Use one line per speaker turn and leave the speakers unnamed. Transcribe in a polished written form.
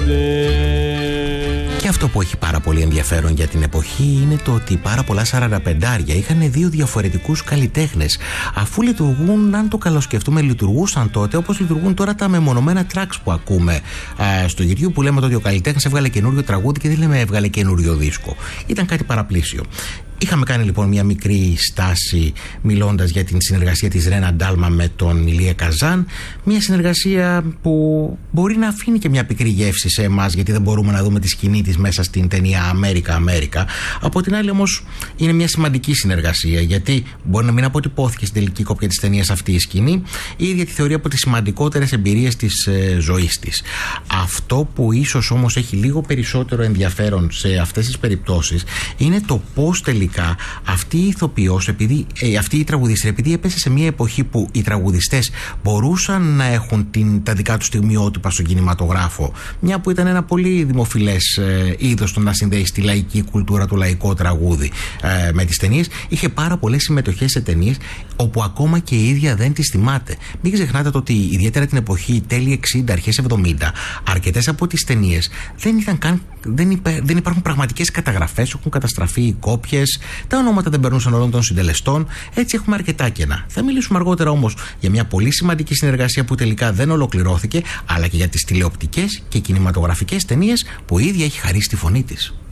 Και αυτό που έχει πάρα πολύ ενδιαφέρον για την εποχή είναι το ότι πάρα πολλά 45άρια είχαν δύο διαφορετικούς καλλιτέχνες. Αφού λειτουργούν, αν το καλοσκεφτούμε, λειτουργούσαν τότε όπως λειτουργούν τώρα τα μεμονωμένα tracks που ακούμε στο YouTube, που λέμε ότι ο καλλιτέχνης έβγαλε καινούριο τραγούδι και δεν λέμε έβγαλε καινούριο δίσκο. Ήταν κάτι παραπλήσιο. Είχαμε κάνει λοιπόν μια μικρή στάση μιλώντας για την συνεργασία της Ρένα Ντάλμα με τον Ηλία Καζάν. Μια συνεργασία που μπορεί να αφήνει και μια πικρή γεύση σε εμάς, γιατί δεν μπορούμε να δούμε τη σκηνή της μέσα στην ταινία Αμέρικα. Από την άλλη όμως είναι μια σημαντική συνεργασία, γιατί μπορεί να μην αποτυπώθηκε στην τελική κόπια της ταινίας αυτή η σκηνή, η ίδια τη θεωρεί από τις σημαντικότερες εμπειρίες της ζωής της. Αυτό που ίσως όμως έχει λίγο περισσότερο ενδιαφέρον σε αυτές τις περιπτώσεις είναι το πώς τελικά αυτή η ηθοποιός, αυτή η τραγουδίστρια, επειδή έπεσε σε μια εποχή που οι τραγουδιστές μπορούσαν να έχουν τα δικά τους στιγμιότυπα στον κινηματογράφο, μια που ήταν ένα πολύ δημοφιλές είδος το να συνδέει τη λαϊκή κουλτούρα, το λαϊκό τραγούδι με τις ταινίες, είχε πάρα πολλές συμμετοχές σε ταινίες όπου ακόμα και η ίδια δεν τις θυμάται. Μην ξεχνάτε το ότι ιδιαίτερα την εποχή τέλη 60, αρχές 70, αρκετές από τις ταινίες δεν υπάρχουν πραγματικές καταγραφές, έχουν καταστραφεί οι κόπιες, τα ονόματα δεν περνούσαν όλων των συντελεστών, έτσι έχουμε αρκετά κενά. Θα μιλήσουμε αργότερα όμως για μια πολύ σημαντική συνεργασία που τελικά δεν ολοκληρώθηκε, αλλά και για τις τηλεοπτικές και κινηματογραφικές ταινίες που η ίδια έχει χαρίσει τη φωνή της.